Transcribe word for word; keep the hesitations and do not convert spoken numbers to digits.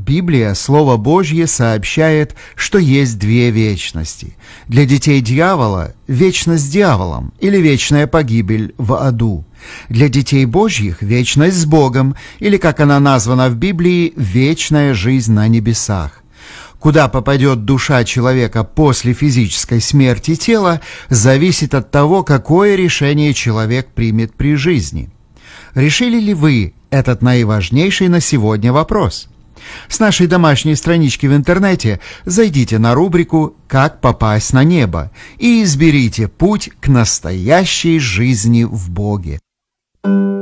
Библия, Слово Божье, сообщает, что есть две вечности. Для детей дьявола – вечность с дьяволом или вечная погибель в аду. Для детей Божьих – вечность с Богом, или, как она названа в Библии, вечная жизнь на небесах. Куда попадет душа человека после физической смерти тела, зависит от того, какое решение человек примет при жизни. Решили ли вы этот наиважнейший на сегодня вопрос? С нашей домашней странички в интернете зайдите на рубрику «Как попасть на небо» и изберите путь к настоящей жизни в Боге.